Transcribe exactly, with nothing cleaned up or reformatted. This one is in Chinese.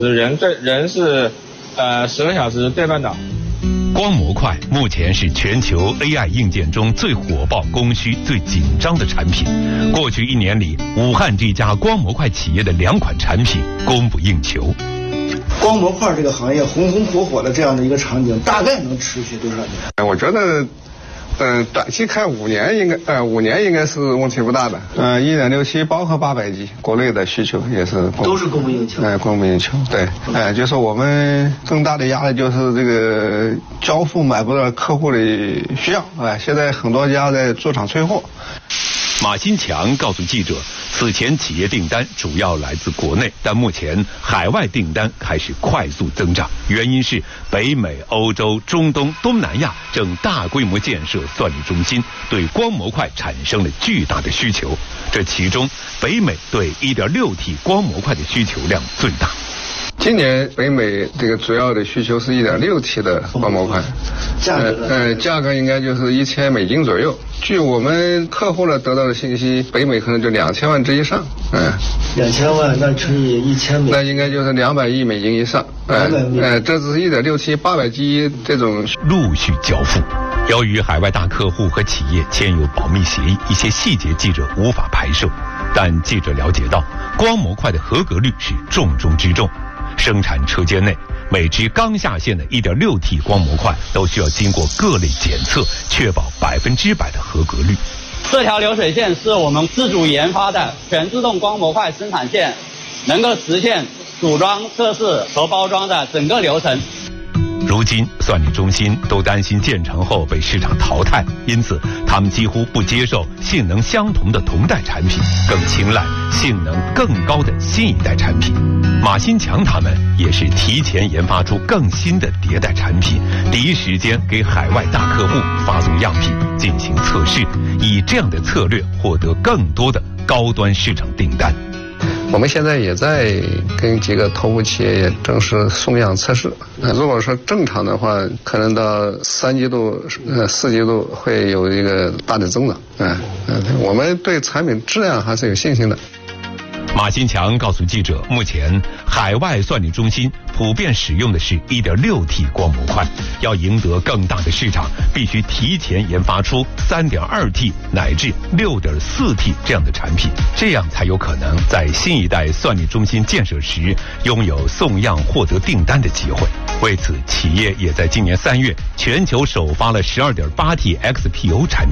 人对人是呃十个小时对半岛。 光模块目前是全球 A I 硬件中最火爆、供需最紧张的产品。过去一年里，武汉这家光模块企业的两款产品供不应求。 光模块这个行业红红火火的这样的一个场景，大概能持续多少年？ 我觉得，嗯、呃，短期看五年应该，呃，五年应该是问题不大的。嗯、呃，一点六七包括八百 G， 国内的需求也是都是供不应求。 哎、呃，供不应求。对，哎、呃，就是我们更大的压力就是这个交付买不到客户的需要。哎、呃，现在很多家在驻厂催货。 马新强告诉记者，此前企业订单主要来自国内，但目前海外订单开始快速增长，原因是北美、欧洲、中东、东南亚正大规模建设算力中心，对光模块产生了巨大的需求。这其中，北美对 一点六 T 光模块的需求量最大。 今年北美这个主要的需求是 一点六 T 的光模块， 价格呃呃，价格应该就是一千美金左右。据我们客户呢得到的信息，北美可能就两千万只以上，嗯， 两千万那乘以一千美， 那应该就是两百亿美金以上，呃呃，这只是 一点六 T 八百 G 这种陆续交付。由于海外大客户和企业签有保密协议，一些细节记者无法拍摄，但记者了解到，光模块的合格率是重中之重。生产车间内，每只刚下线的 一点六 T 光模块都需要经过各类检测，确保百分之百的合格率。 这条流水线是我们自主研发的全自动光模块生产线，能够实现组装、测试和包装的整个流程。 如今，算力中心都担心建成后被市场淘汰，因此他们几乎不接受性能相同的同代产品，更青睐性能更高的新一代产品。马新强他们也是提前研发出更新的迭代产品，第一时间给海外大客户发送样品进行测试，以这样的策略获得更多的高端市场订单。 我们现在也在跟几个头部企业也正式送样测试。如果说正常的话，可能到三季度、呃四季度会有一个大的增长。嗯嗯，我们对产品质量还是有信心的。 马新强告诉记者，目前海外算力中心普遍使用的是 一点六 T 光模块，要赢得更大的市场，必须提前研发出 三点二 T 乃至 六点四 T 这样的产品，这样才有可能在新一代算力中心建设时拥有送样获得订单的机会。为此，企业也在今年三月全球首发了 十二点八 T X P O 产品。